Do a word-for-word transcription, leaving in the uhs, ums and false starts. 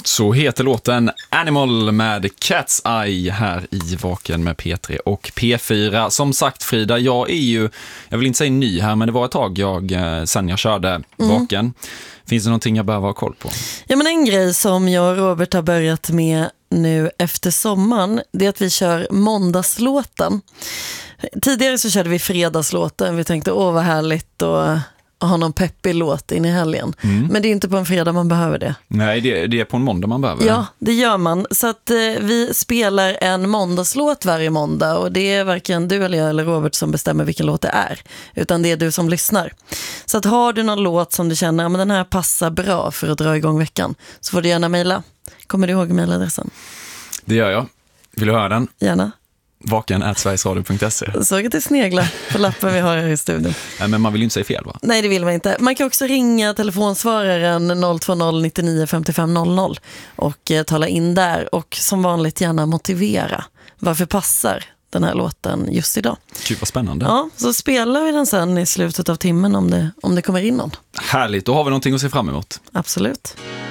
Så heter låten Animal med Cat's Eye här i Vaken med P tre och P fyra. Som sagt, Frida, jag är ju, jag vill inte säga ny här, men det var ett tag jag, sen jag körde mm. Vaken. Finns det någonting jag behöver ha koll på? Ja, men en grej som jag och Robert har börjat med nu efter sommaren, det är att vi kör måndagslåten. Tidigare så körde vi fredagslåten. Vi tänkte, åh vad härligt och ha någon peppig låt in i helgen. Mm. Men det är inte på en fredag man behöver det. Nej, det, det är på en måndag man behöver det. Ja, det gör man. Så att eh, vi spelar en måndagslåt varje måndag. Och det är varken du eller jag eller Robert som bestämmer vilken låt det är. Utan det är du som lyssnar. Så att har du någon låt som du känner, ja, men den här passar bra för att dra igång veckan, så får du gärna mejla. Kommer du ihåg mejladressen? Det gör jag. Vill du höra den? Gärna. vaken at sverigesradio punkt se. Såg att det sneglar på lappen vi har här i studion. Nej, men man vill ju inte säga fel, va? Nej, det vill man inte. Man kan också ringa telefonsvararen noll två noll nio nio fem fem noll noll och eh, tala in där. Och som vanligt gärna motivera varför passar den här låten just idag. Gud, vad spännande. Ja, så spelar vi den sen i slutet av timmen om det, om det kommer in någon. Härligt, då har vi någonting att se fram emot. Absolut.